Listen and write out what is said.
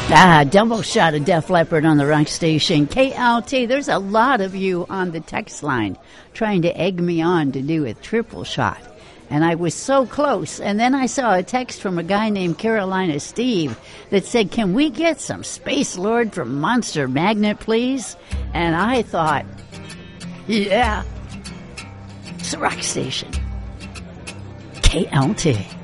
Double shot of Def Leppard on the rock station. KLT, there's a lot of you on the text line trying to egg me on to do a triple shot. And I was so close. And then I saw a text from a guy named Carolina Steve that said, can we get some Space Lord from Monster Magnet, please? And I thought, yeah, it's the rock station. KLT.